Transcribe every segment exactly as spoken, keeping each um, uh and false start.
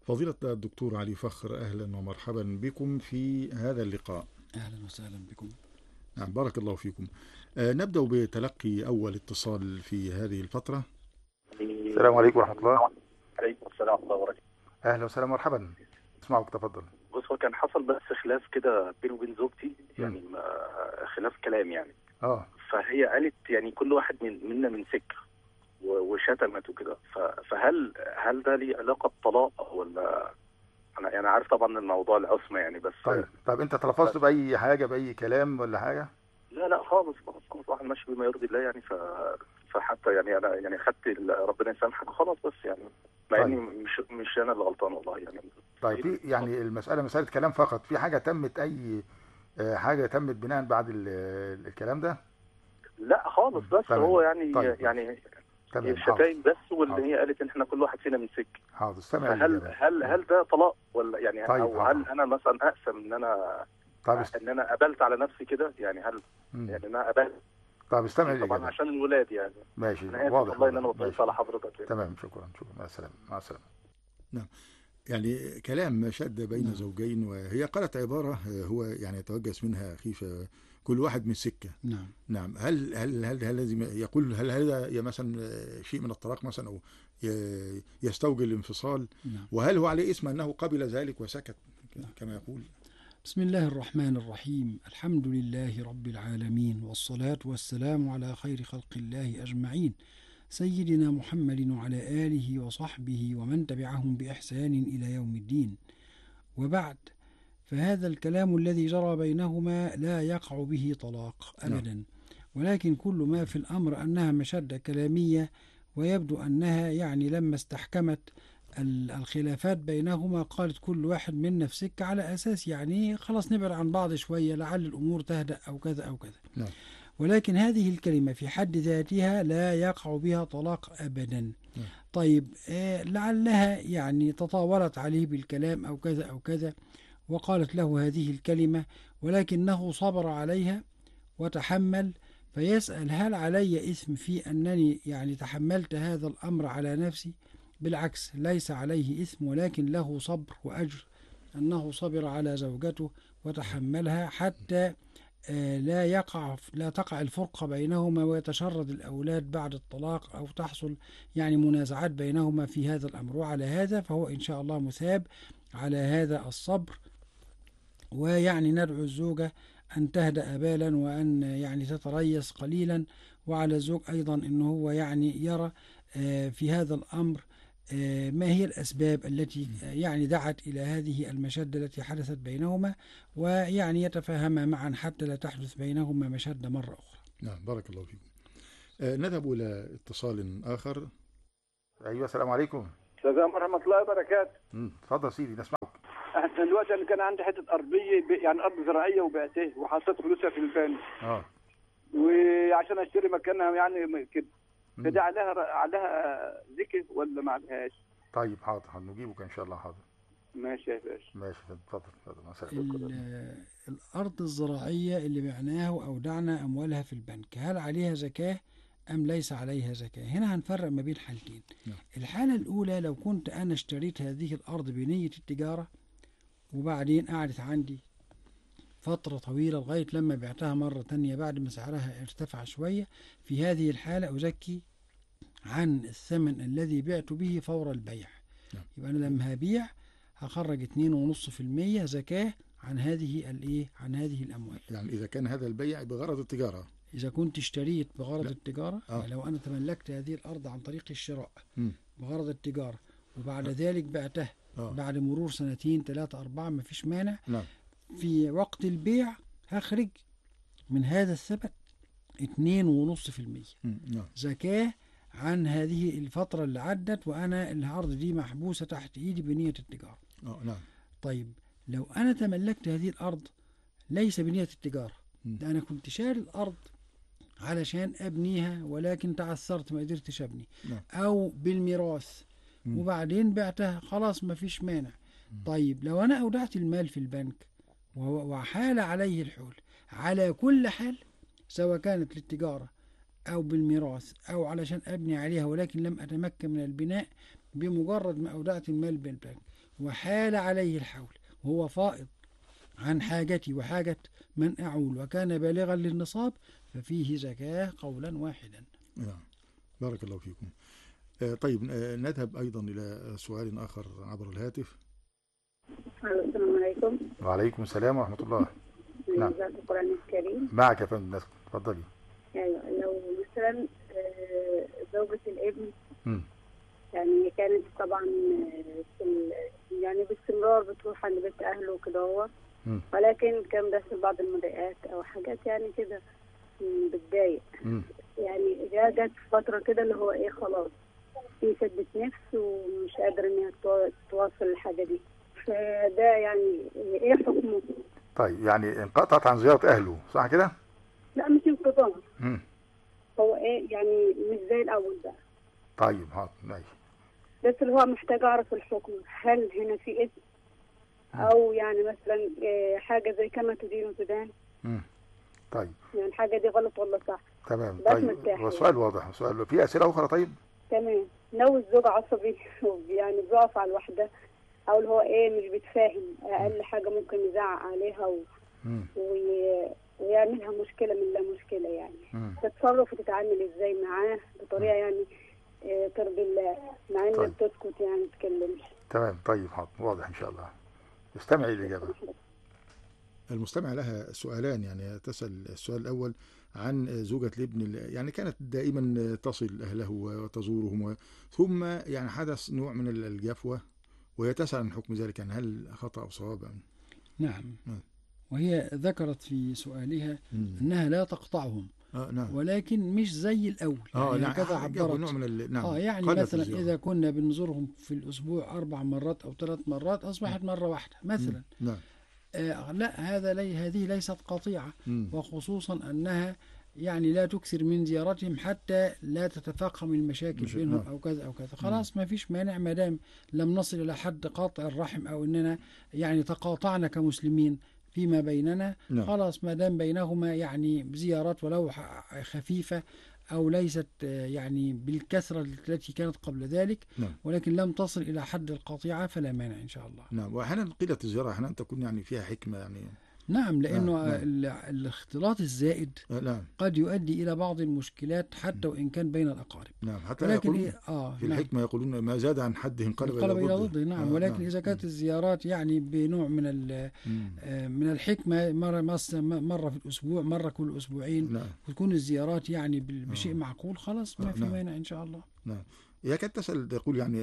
فضيلة الدكتور علي فخر، أهلا ومرحبا بكم في هذا اللقاء. أهلا وسهلا بكم. نعم، بارك الله فيكم. آه، نبدأ بتلقي أول اتصال في هذه الفترة. السلام عليكم ورحمة الله. عليكم السلام ورحمة الله وبركاته. أهلا وسهلا مرحبا، اسمعك تفضل. بص، هو كان حصل بس خلاف كده بيني وبين زوجتي، يعني مم. ما- خلاف كلام يعني. اه فهي قالت يعني كل واحد من منا من سكة و- وشتمت وكده. ف- فهل هل ده ليه علاقة بطلاق ولا؟ انا يعني عارف طبعا الموضوع العصمة يعني، بس طيب طيب انت بس تلفظت بأي حاجة، بأي كلام ولا حاجة؟ لا لا خالص خالص خالص، واحد ماشي بما يرضي الله يعني. ف فحتى يعني انا يعني خدت ال- ربنا يسامحك خلاص، بس يعني مع اني طيب مش مش انا اللي غلطان والله يعني. طيب في يعني المسألة مسألة كلام فقط، في حاجة تمت، أي آه، حاجة تمت بناء بعد ال- ال- الكلام ده؟ لا خالص، مم. بس تمام. هو يعني طيب ماشي. يعني هي تمام، حاضر. الشتايم بس، واللي حاضر هي قالت ان احنا كل واحد فينا من سكه. حاضر، استمع فهل الإجابة. هل مم. هل ده طلاق ولا يعني، طيب او حاضر. هل انا مثلا اقسم ان انا طيب است... ان انا قبلت على نفسي كده يعني؟ هل مم. يعني انا قبلت طيب استمع طبعا الإجابة. عشان الولاد يعني؟ ماشي، انا اسف واضح والله ان واضح، انا بطلت ماشي. على حضرتك يعني. تمام، شكرا شكرا، مع السلامة مع السلامة. نعم، يعني كلام شد بين نعم زوجين، وهي قالت عبارة هو يعني يتوجس منها خيفة: كل واحد من سكة. نعم نعم، هل هل هل هل لازم يقول هل هذا يا مثلا شيء من الطلاق مثلا، أو ي- يستوجب الانفصال؟ نعم وهل هو عليه اسم أنه قبل ذلك وسكت نعم. كما يقول؟ بسم الله الرحمن الرحيم. الحمد لله رب العالمين، والصلاة والسلام على خير خلق الله أجمعين، سيدنا محمد وعلى آله وصحبه ومن تبعهم بإحسان إلى يوم الدين. وبعد، فهذا الكلام الذي جرى بينهما لا يقع به طلاق نعم. أبدا، ولكن كل ما في الأمر أنها مشدة كلامية، ويبدو أنها يعني لما استحكمت ال- الخلافات بينهما قالت كل واحد منا في سكة، على أساس يعني خلاص نبعد عن بعض شوية لعل الأمور تهدأ أو كذا أو كذا. نعم. ولكن هذه الكلمة في حد ذاتها لا يقع بها طلاق أبدا. نعم. طيب آه لعلها يعني تطاولت عليه بالكلام أو كذا أو كذا، وقالت له هذه الكلمة، ولكنه صبر عليها وتحمل. فيسأل: هل علي إثم في أنني يعني تحملت هذا الأمر على نفسي؟ بالعكس، ليس عليه إثم، ولكن له صبر وأجر أنه صبر على زوجته وتحملها حتى آه، لا يقع لا تقع الفرقة بينهما ويتشرد الأولاد بعد الطلاق، أو تحصل يعني منازعات بينهما في هذا الأمر. وعلى هذا فهو إن شاء الله مثاب على هذا الصبر. ويعني ندعو الزوجة أن تهدأ بالا، وأن يعني تتريث قليلا، وعلى الزوج أيضا أنه هو يعني يرى آه، في هذا الأمر آه، ما هي الأسباب التي آه، يعني دعت إلى هذه المشدة التي حدثت بينهما، ويعني يتفاهما معا حتى لا تحدث بينهما مشدة مرة أخرى. نعم، بارك الله فيكم. آه، نذهب إلى اتصال آخر. أيوة، السلام عليكم. السلام ورحمة الله وبركاته. مم. تفضل سيدي، نسمعك. أحسن دلوقتي أنا كان عندي حتة أرضية ب- يعني أرض زراعية وبعتها وحطيت فلوسها في البنك، اه وعشان أشتري مكانها يعني م- كده. مم. فده عليها عليها ذكر ولا ما عليهاش؟ طيب حاضر، هنجيبك إن شاء الله. حاضر، ماشي يا باشا. ماشي، اتفضل اتفضل، مع السلامة. ال- الأرض الزراعية اللي بعناها وأودعنا أموالها في البنك، هل عليها زكاة أم ليس عليها زكاة؟ هنا هنفرق ما بين حالتين. نعم. الحالة الأولى: لو كنت أنا اشتريت هذه الأرض بنية التجارة، وبعدين قعدت عندي فترة طويلة لغاية لما بعتها مرة تانية بعد ما سعرها ارتفع شوية، في هذه الحالة أزكي عن الثمن الذي بعت به فور البيع. نعم. يبقى أنا لما هبيع هخرج اتنين ونص في المية زكاة عن هذه الإيه عن هذه الأموال. يعني إذا كان هذا البيع بغرض التجارة. إذا كنت اشتريت بغرض لا. التجارة، آه. يعني لو أنا تملكت هذه الأرض عن طريق الشراء مم. بغرض التجارة، وبعد آه. ذلك بعتها آه. بعد مرور سنتين ثلاثة أربعة، مفيش مانع. نعم. في وقت البيع هخرج من هذا الثمن اتنين ونص في المية مم. نعم. زكاة عن هذه الفترة اللي عدت وأنا الأرض دي محبوسة تحت إيدي بنية التجارة. آه. نعم. طيب لو أنا تملكت هذه الأرض ليس بنية التجارة، مم. ده أنا كنت شاري الأرض علشان أبنيها، ولكن تعثرت ما قدرتش أبني، نعم. أو بالميراث مم. وبعدين بعتها، خلاص ما فيش مانع. طيب لو أنا أودعت المال في البنك وهو- وحال عليه الحول، على كل حال سواء كانت للتجارة أو بالميراث أو علشان أبني عليها ولكن لم أتمكن من البناء، بمجرد ما أودعت المال بالبنك وحال عليه الحول وهو فائض عن حاجتي وحاجة من أعول وكان بالغا للنصاب ففيه زكاة قولا واحدا. نعم بارك الله فيكم. آه طيب آه نذهب أيضا إلى سؤال آخر عبر الهاتف. السلام عليكم. وعليكم السلام ورحمة الله. نعم. القرآن الكريم. معك يا فندم تفضلي. أيوة لو مثلا زوجة الابن م. يعني كانت طبعا في يعني باستمرار بتروح عند بيت أهله وكده هو ولكن كان بيحصل بعض المضايقات أو حاجات يعني كده بتضايق يعني جت فترة كده اللي هو إيه خلاص في شدة نفس ومش قادرة إنها تواصل الحاجة دي فده يعني إيه حكمه؟ طيب يعني انقطعت عن زيارة أهله صح كده؟ لا مش انقطاع هو إيه يعني مش زي الأول بقى. طيب ها ماشي. بس اللي هو محتاج أعرف الحكم هل هنا في اسم أو يعني مثلا حاجة زي كما تدين وتدان. طيب يعني الحاجة دي غلط ولا صح؟ تمام. طيب والسؤال يعني. واضح. سؤال في أسئلة أخرى. طيب تمام. لو الزوج عصبي يعني بيقف على الواحدة أو اللي هو إيه مش بيتفاهم أقل حاجة ممكن يزعق عليها و... وي... ويعملها مشكلة من لا مشكلة يعني تتصرف وتتعامل إزاي معاه بطريقة يعني اه ترضي الله مع إنها طيب. بتسكت يعني ما تتكلمش. تمام. طيب حاضر واضح إن شاء الله. استمعي الإجابة. المستمع لها سؤالان يعني تسأل السؤال الأول عن زوجة الابن يعني كانت دائما تصل أهله وتزورهم ثم يعني حدث نوع من الجفوة وهي تسأل عن حكم ذلك يعني هل خطأ أو صواب؟ نعم. نعم وهي ذكرت في سؤالها مم. أنها لا تقطعهم آه نعم. ولكن مش زي الأول آه يعني هكذا عبرت نوع من ال... نعم. آه يعني مثلا إذا كنا بنزورهم في الأسبوع أربع مرات أو ثلاث مرات أصبحت مم. مرة واحدة مثلا. مم. نعم. آه لا هذا لي هذه ليست قطيعة مم. وخصوصا أنها يعني لا تكثر من زيارتهم حتى لا تتفاقم المشاكل بينهم نعم. أو كذا أو كذا خلاص ما فيش مانع ما دام لم نصل إلى حد قاطع الرحم أو أننا يعني تقاطعنا كمسلمين فيما بيننا نعم. خلاص ما دام بينهما يعني زيارات ولو خفيفة أو ليست يعني بالكثرة التي كانت قبل ذلك نعم. ولكن لم تصل إلى حد القطيعة فلا مانع إن شاء الله. نعم وأحيانا قلة الزيارة أحيانا تكون يعني فيها حكمة يعني نعم لأنه نعم. الاختلاط الزائد نعم. قد يؤدي إلى بعض المشكلات حتى وإن كان بين الأقارب. نعم حتى ولكن إيه آه في نعم. الحكمة يقولون ما زاد عن حده انقلب إلى ضده. نعم آه ولكن نعم. إذا كانت الزيارات يعني بنوع من آه من الحكمة مرة مرة في الأسبوع مرة كل أسبوعين نعم. وتكون الزيارات يعني بشيء آه. معقول خلاص ما في نعم. مانع إن شاء الله. نعم هي كانت تسأل تقول يعني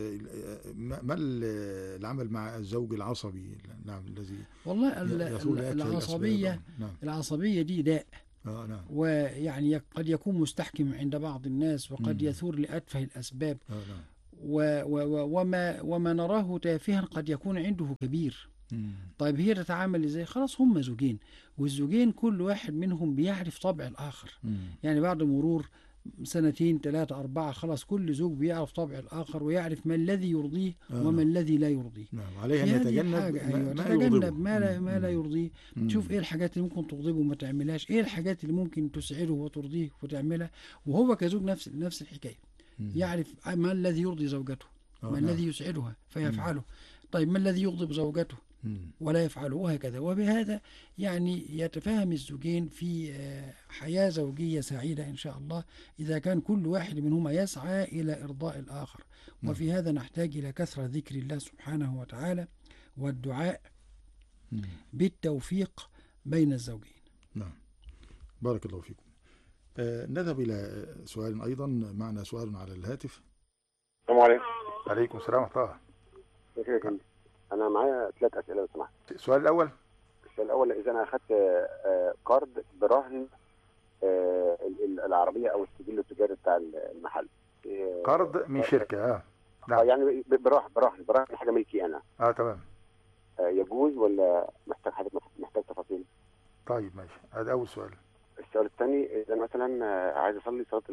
ما العمل مع الزوج العصبي نعم الذي والله العصبية نعم. العصبية دي داء آه نعم. ويعني قد يكون مستحكم عند بعض الناس وقد مم. يثور لأتفه الأسباب آه نعم. و و وما وما نراه تافها قد يكون عنده كبير. مم. طيب هي تتعامل ازاي؟ خلاص هم زوجين والزوجين كل واحد منهم بيعرف طبع الآخر. مم. يعني بعد مرور سنتين ثلاثة أربعة خلاص كل زوج بيعرف طبع الآخر ويعرف ما الذي يرضيه آه. وما الذي لا يرضيه. نعم عليه أن يتجنب ما, أيوة. ما يتجنب ما لا, ما لا يرضيه. تشوف إيه الحاجات اللي ممكن تغضبه وما تعملهاش، إيه الحاجات اللي ممكن تسعده وترضيه وتعملها، وهو كزوج نفس نفس الحكاية. مم. يعرف ما الذي يرضي زوجته ما نعم. الذي يسعدها فيفعله. مم. طيب ما الذي يغضب زوجته ولا يفعله وهكذا. وبهذا يعني يتفاهم الزوجين في حياة زوجية سعيدة إن شاء الله إذا كان كل واحد منهما يسعى إلى إرضاء الآخر. وفي هذا نحتاج إلى كثرة ذكر الله سبحانه وتعالى والدعاء بالتوفيق بين الزوجين. نعم بارك الله فيكم. آه نذهب إلى سؤال أيضا معنا سؤال على الهاتف. السلام عليكم. عليكم السلام ورحمة الله. أنا معايا ثلاث أسئلة لو سمحت. السؤال الأول السؤال الأول إذا أنا أخذت قرض برهن العربية أو السجل التجاري بتاع المحل. قرض من شركة اه نعم. آه يعني برهن برهن برهن حاجة ملكي أنا. اه تمام. آه يجوز ولا محتاج حاجة محتاج تفاصيل؟ طيب ماشي هذا أول سؤال. السؤال الثاني إذا مثلا عايز أصلي صلاة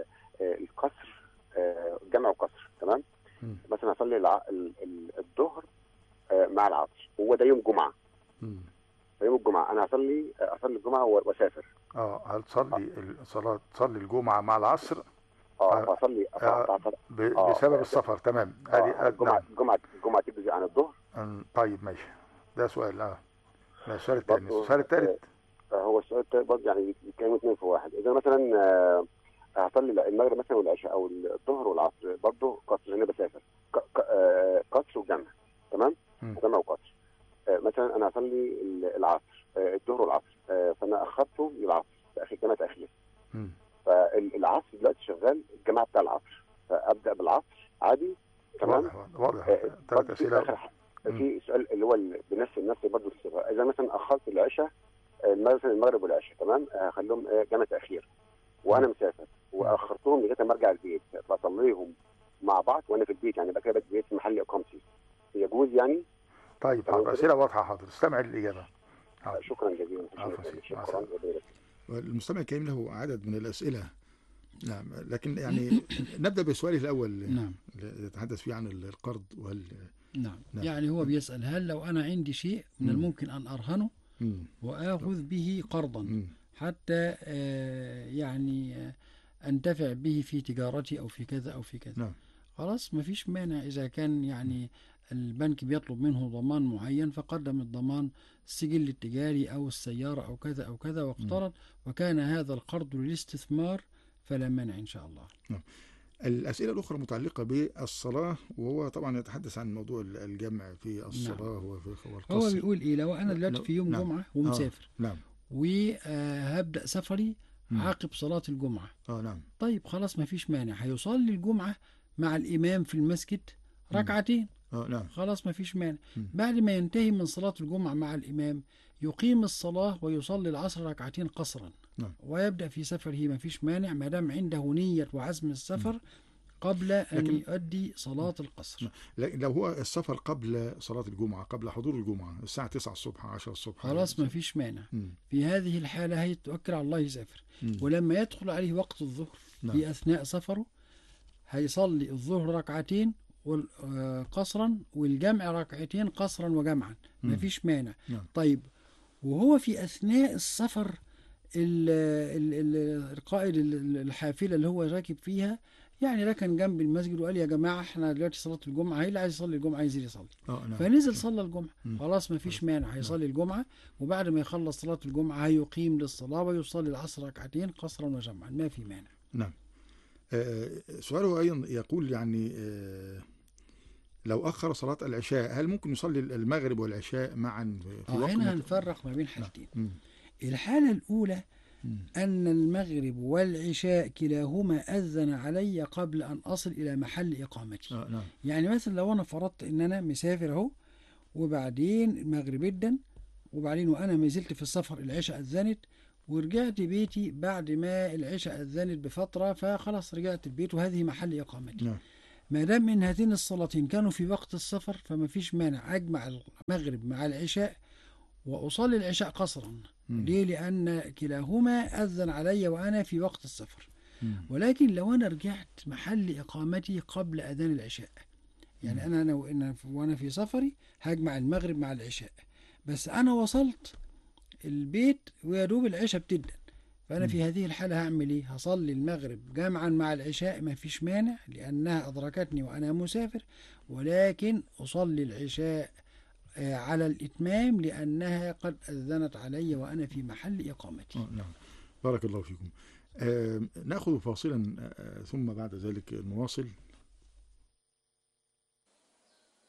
القصر جمع وقصر تمام؟ م. مثلا أصلي الع... الظهر مع العصر وهو ده يوم جمعة. امم يوم الجمعة أنا أصلي أصلي الجمعة وأسافر. اه هل تصلي الصلاة تصلي الجمعة مع العصر؟ اه فاصلي آه بسبب السفر. تمام. ادي الجمعه الجمعه الجمعه تبدا عن الظهر. طيب ماشي. ده سؤال. اه السؤال الثاني. السؤال الثالث هو السؤال الثالث برضه يعني كانوا اثنين في واحد. اذا مثلا آه هصلي المغرب مثلا والعشاء او الظهر والعصر برضه قصر، انا بسافر قصر وجمع. تمام. وجمع وقصر. آه مثلا انا هصلي العصر آه الظهر والعصر آه فانا اخرته للعصر في اخر جمع تاخير. فالعصر دلوقتي شغال الجماعه بتاع العصر، فابدا بالعصر عادي. تمام. واضح واضح. ثلاث آه اسئله. في سؤال اللي هو بنفس النفس برضه الصغر. اذا مثلا اخرت العشاء مثلا المغرب والعشاء تمام هخليهم جمع تاخير وانا مسافر واخرتهم لغايه ما ارجع البيت بصليهم مع بعض وانا في البيت، يعني بقى كده بيت في محل اقامتي يجوز يعني؟ طيب حاضر. اسئله واضحه. حاضر. استمع للاجابه. حاضر. شكرا جزيلا. شكرا. المستمع الكريم له عدد من الاسئله. نعم. لكن يعني نبدا بسؤاله الاول. نعم. يتحدث فيه عن القرض وهل نعم. نعم. يعني هو بيسال هل لو انا عندي شيء من م. الممكن ان ارهنه م. واخذ به قرضا م. حتى آه يعني آه انتفع به في تجارتي او في كذا او في كذا. نعم. خلاص ما فيش مانع اذا كان يعني البنك بيطلب منه ضمان معين فقدم الضمان السجل التجاري او السياره او كذا او كذا واقترض وكان هذا القرض للاستثمار فلا مانع ان شاء الله. نعم. الأسئلة الأخرى متعلقة بالصلاة، وهو طبعا يتحدث عن موضوع الجمع في الصلاة. نعم. والقصر. هو بيقول إيه لو أنا دلوقتي في يوم نعم. جمعة ومسافر. آه. نعم. وهبدأ سفري عقب صلاة الجمعة. آه نعم. طيب خلاص ما فيش مانع هيصلي الجمعة مع الإمام في المسجد ركعتين. آه نعم. خلاص ما فيش مانع. بعد ما ينتهي من صلاة الجمعة مع الإمام يقيم الصلاة ويصلي العصر ركعتين قصرا. نعم. ويبدأ في سفره ما فيش مانع ما دام عنده نية وعزم السفر قبل أن يؤدي صلاة القصر. لكن لو هو السفر قبل صلاة الجمعة قبل حضور الجمعة الساعة تسعة الصبح عشرة الصبح خلاص ما فيش مانع. في هذه الحالة هيتوكل على الله يسافر. مم. ولما يدخل عليه وقت الظهر نعم. في أثناء سفره هيصلي الظهر ركعتين قصرا والجمع ركعتين قصرا وجمعا ما فيش مانع. نعم. طيب وهو في أثناء السفر القائد الحافلة اللي هو راكب فيها يعني ركن جنب المسجد وقال يا جماعة احنا دلوقتي صلاة الجمعة هي اللي عايز يصلي الجمعة ينزل يصلي. نعم. فنزل صلى الجمعة. خلاص ما فيش مانع هيصلي الجمعة وبعد ما يخلص صلاة الجمعة هيقيم للصلاة ويصلي العصر ركعتين قصرا وجمعا ما في مانع. نعم. آه سؤاله أيضا يقول يعني آه لو أخر صلاة العشاء هل ممكن يصلي المغرب والعشاء معا في وقت؟ هنا هنفرق ما بين حالتين. نعم. الحالة الأولى أن المغرب والعشاء كلاهما أذن علي قبل أن أصل إلى محل إقامتي. آه نعم. يعني مثلا لو أنا فرضت أن أنا مسافر أهو وبعدين المغرب أذن وبعدين وأنا ما زلت في السفر العشاء أذنت ورجعت بيتي بعد ما العشاء أذنت بفترة فخلاص رجعت البيت وهذه محل إقامتي. نعم. ما دام من هاتين الصلاتين كانوا في وقت السفر فما فيش مانع أجمع المغرب مع العشاء وأصلي العشاء قصرا. ليه؟ لأن كلاهما أذن علي وأنا في وقت السفر. مم. ولكن لو أنا رجعت محل إقامتي قبل أذان العشاء يعني مم. أنا وأنا في سفري هجمع المغرب مع العشاء بس أنا وصلت البيت ويدوب العشاء بتدن فأنا مم. في هذه الحالة هعمل إيه؟ هصلي المغرب جمعا مع العشاء ما فيش مانع لأنها أدركتني وأنا مسافر ولكن أصلي العشاء على الإتمام لأنها قد أذنت علي وأنا في محل إقامتي. آه نعم. بارك الله فيكم. آه نأخذ فاصلا آه ثم بعد ذلك نواصل.